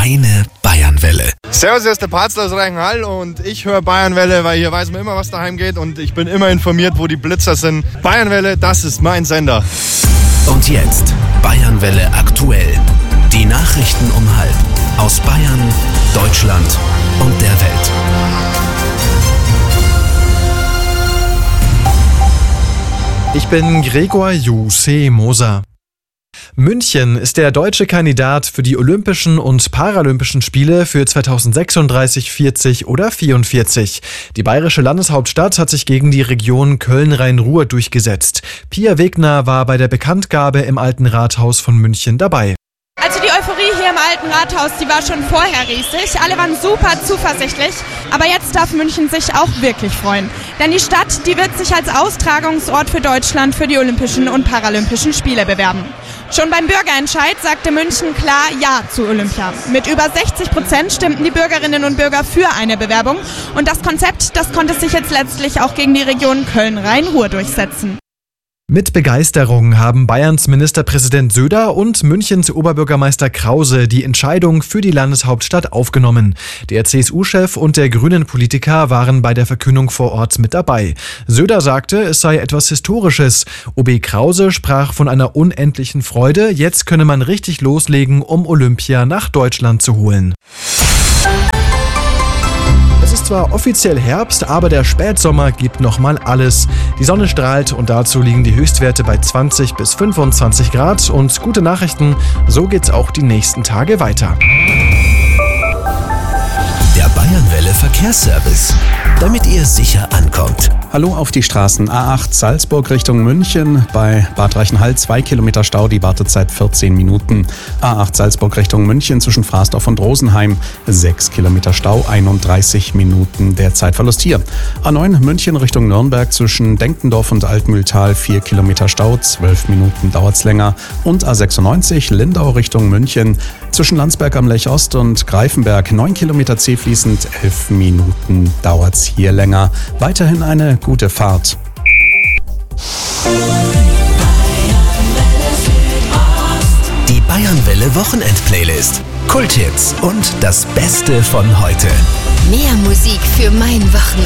Deine Bayernwelle. Servus, hier ist der Parzl aus Reichenhall und ich höre Bayernwelle, weil hier weiß man immer, was daheim geht und ich bin immer informiert, wo die Blitzer sind. Bayernwelle, das ist mein Sender. Und jetzt Bayernwelle aktuell. Die Nachrichten um 12:30 aus Bayern, Deutschland und der Welt. Ich bin Gregor Juse Moser. München ist der deutsche Kandidat für die Olympischen und Paralympischen Spiele für 2036, 40 oder 44. Die bayerische Landeshauptstadt hat sich gegen die Region Köln-Rhein-Ruhr durchgesetzt. Pia Wegner war bei der Bekanntgabe im Alten Rathaus von München dabei. Also die Euphorie hier im Alten Rathaus, die war schon vorher riesig. Alle waren super zuversichtlich. Aber jetzt darf München sich auch wirklich freuen. Denn die Stadt, die wird sich als Austragungsort für Deutschland für die Olympischen und Paralympischen Spiele bewerben. Schon beim Bürgerentscheid sagte München klar Ja zu Olympia. Mit über 60% stimmten die Bürgerinnen und Bürger für eine Bewerbung. Und das Konzept, das konnte sich jetzt letztlich auch gegen die Region Köln-Rhein-Ruhr durchsetzen. Mit Begeisterung haben Bayerns Ministerpräsident Söder und Münchens Oberbürgermeister Krause die Entscheidung für die Landeshauptstadt aufgenommen. Der CSU-Chef und der Grünen-Politiker waren bei der Verkündung vor Ort mit dabei. Söder sagte, es sei etwas Historisches. OB Krause sprach von einer unendlichen Freude. Jetzt könne man richtig loslegen, um Olympia nach Deutschland zu holen. Es ist zwar offiziell Herbst, aber der Spätsommer gibt nochmal alles. Die Sonne strahlt und dazu liegen die Höchstwerte bei 20 bis 25 Grad. Und gute Nachrichten, so geht's auch die nächsten Tage weiter. Der Bayernwelle Verkehrsservice, damit ihr sicher ankommt. Hallo auf die Straßen A8 Salzburg Richtung München. Bei Bad Reichenhall 2 Kilometer Stau, die Wartezeit 14 Minuten. A8 Salzburg Richtung München zwischen Frasdorf und Rosenheim 6 Kilometer Stau, 31 Minuten der Zeitverlust hier. A9 München Richtung Nürnberg zwischen Denkendorf und Altmühltal 4 Kilometer Stau, 12 Minuten dauert's länger. Und A96 Lindau Richtung München zwischen Landsberg am Lech Ost und Greifenberg 9 Kilometer zäh fließend, 11 Minuten dauert's hier länger. Weiterhin eine gute Fahrt. Die Bayernwelle Wochenend-Playlist. Kulthits und das Beste von heute. Mehr Musik für mein Wochenende.